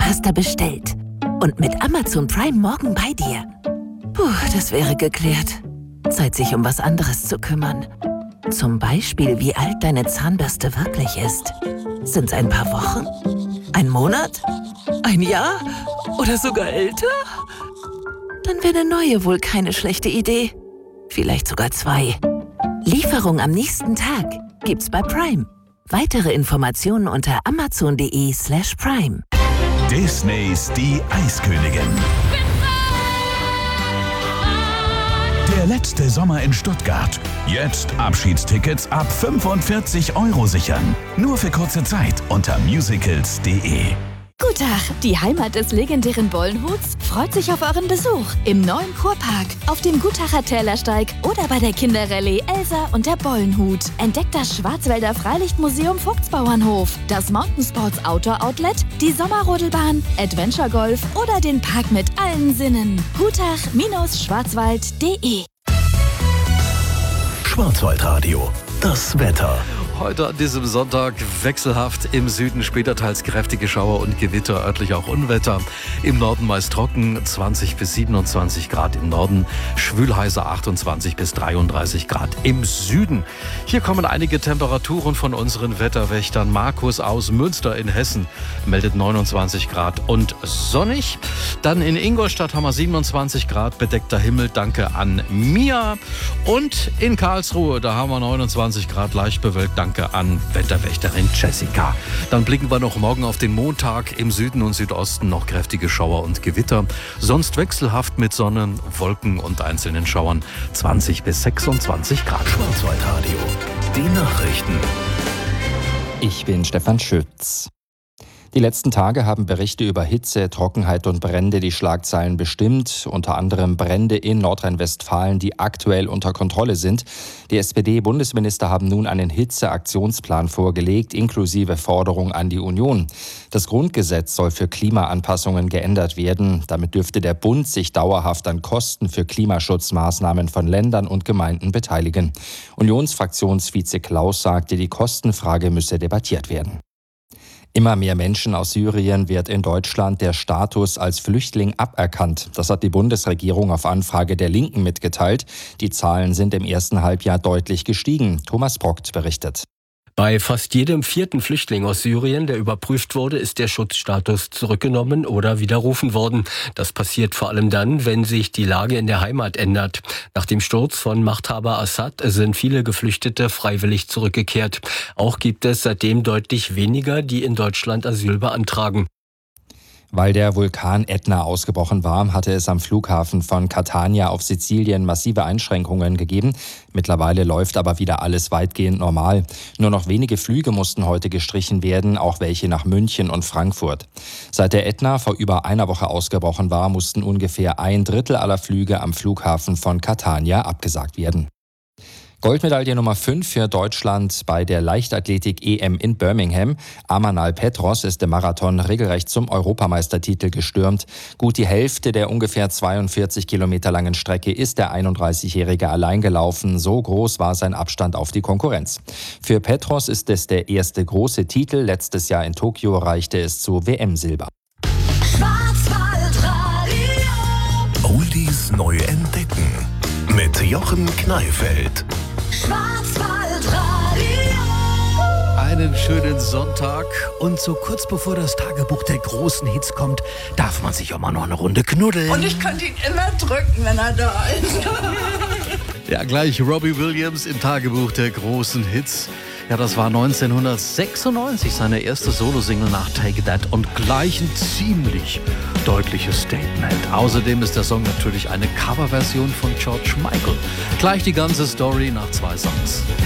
Zahnpasta bestellt und mit Amazon Prime morgen bei dir. Puh, das wäre geklärt. Zeit, sich um was anderes zu kümmern. Zum Beispiel, wie alt deine Zahnbürste wirklich ist. Sind's ein paar Wochen? Ein Monat? Ein Jahr? Oder sogar älter? Dann wäre eine neue wohl keine schlechte Idee. Vielleicht sogar 2. Lieferung am nächsten Tag gibt's bei Prime. Weitere Informationen unter amazon.de/prime. Disneys Die Eiskönigin. Der letzte Sommer in Stuttgart. Jetzt Abschiedstickets ab 45 € sichern. Nur für kurze Zeit unter musicals.de. Guten Tag, die Heimat des legendären Bollenhuts freut sich auf euren Besuch im neuen Kurpark, auf dem Gutacher Tälersteig oder bei der Kinderrallye Elsa und der Bollenhut. Entdeckt das Schwarzwälder Freilichtmuseum Vogtsbauernhof, das Mountainsports Outdoor Outlet, die Sommerrodelbahn, Adventure Golf oder den Park mit allen Sinnen. Gutach-schwarzwald.de. Schwarzwaldradio, das Wetter. Heute an diesem Sonntag wechselhaft, im Süden später teils kräftige Schauer und Gewitter, örtlich auch Unwetter. Im Norden meist trocken, 20 bis 27 Grad im Norden, schwül-heißer 28 bis 33 Grad im Süden. Hier kommen einige Temperaturen von unseren Wetterwächtern. Markus aus Münster in Hessen meldet 29 Grad und sonnig. Dann in Ingolstadt haben wir 27 Grad, bedeckter Himmel, danke an Mia. Und in Karlsruhe, da haben wir 29 Grad, leicht bewölkt, danke an Wetterwächterin Jessica. Dann blicken wir noch morgen auf den Montag. Im Süden und Südosten noch kräftige Schauer und Gewitter. Sonst wechselhaft mit Sonne, Wolken und einzelnen Schauern. 20 bis 26 Grad. Schwarzwaldradio, die Nachrichten. Ich bin Stefan Schütz. Die letzten Tage haben Berichte über Hitze, Trockenheit und Brände die Schlagzeilen bestimmt. Unter anderem Brände in Nordrhein-Westfalen, die aktuell unter Kontrolle sind. Die SPD-Bundesminister haben nun einen Hitzeaktionsplan vorgelegt, inklusive Forderung an die Union. Das Grundgesetz soll für Klimaanpassungen geändert werden. Damit dürfte der Bund sich dauerhaft an Kosten für Klimaschutzmaßnahmen von Ländern und Gemeinden beteiligen. Unionsfraktionsvize Klaus sagte, die Kostenfrage müsse debattiert werden. Immer mehr Menschen aus Syrien wird in Deutschland der Status als Flüchtling aberkannt. Das hat die Bundesregierung auf Anfrage der Linken mitgeteilt. Die Zahlen sind im ersten Halbjahr deutlich gestiegen. Thomas Brockt berichtet. Bei fast jedem 4. Flüchtling aus Syrien, der überprüft wurde, ist der Schutzstatus zurückgenommen oder widerrufen worden. Das passiert vor allem dann, wenn sich die Lage in der Heimat ändert. Nach dem Sturz von Machthaber Assad sind viele Geflüchtete freiwillig zurückgekehrt. Auch gibt es seitdem deutlich weniger, die in Deutschland Asyl beantragen. Weil der Vulkan Ätna ausgebrochen war, hatte es am Flughafen von Catania auf Sizilien massive Einschränkungen gegeben. Mittlerweile läuft aber wieder alles weitgehend normal. Nur noch wenige Flüge mussten heute gestrichen werden, auch welche nach München und Frankfurt. Seit der Ätna vor über einer Woche ausgebrochen war, mussten ungefähr 1/3 aller Flüge am Flughafen von Catania abgesagt werden. Goldmedaille Nummer 5 für Deutschland bei der Leichtathletik-EM in Birmingham. Amanal Petros ist im Marathon regelrecht zum Europameistertitel gestürmt. Gut die Hälfte der ungefähr 42 Kilometer langen Strecke ist der 31-Jährige allein gelaufen. So groß war sein Abstand auf die Konkurrenz. Für Petros ist es der erste große Titel. Letztes Jahr in Tokio reichte es zu WM-Silber. Oldies neu entdecken mit Jochen Kneifeld. Einen schönen Sonntag und so kurz bevor das Tagebuch der großen Hits kommt, darf man sich auch mal noch eine Runde knuddeln. Und ich könnte ihn immer drücken, wenn er da ist. Ja, gleich Robbie Williams im Tagebuch der großen Hits. Ja, das war 1996 seine erste Solo-Single nach Take That und gleich ein ziemlich deutliches Statement. Außerdem ist der Song natürlich eine Coverversion von George Michael. Gleich die ganze Story nach 2 Songs.